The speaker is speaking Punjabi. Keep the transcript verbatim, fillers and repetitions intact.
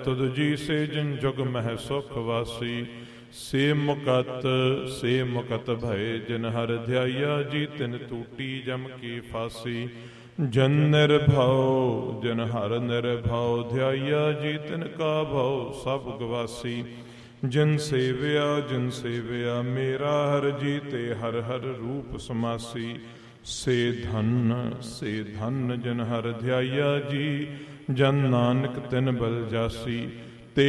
ਤੁਧ ਜੀ ਸੇ ਜਿਨ ਜੁਗ ਮਹਿ ਸੁਖ ਵਾਸੀ। ਸੇ ਮੁਕਤ ਸੇ ਮੁਕਤ ਭਏ ਜਿਨ ਹਰਿ ਧਿਆਇਆ ਜੀ ਤਿਨ ਟੂਟੀ ਜਮ ਕੀ ਫਾਸੀ। ਜਨ ਨਿਰਭਉ ਜਨ ਹਰਿ ਨਿਰਭਉ ਧਿਆਇਆ ਜੀ ਤਿਨ ਕਾ ਭਉ ਸਭ ਗਵਾਸੀ। ਜਿਨ ਸੇਵਿਆ ਜਿਨ ਸੇਵਿਆ ਮੇਰਾ ਹਰਿ ਜੀ ਤੇ ਹਰਿ ਹਰਿ ਰੂਪ ਸਮਾਸੀ। ਸੇ ਧਨ ਸੇ ਧਨ ਜਨ ਹਰਿ ਧਿਆਇਆ ਜੀ ਜਨ ਨਾਨਕ ਤਿਨ ਬਲ ਜਾਸੀ।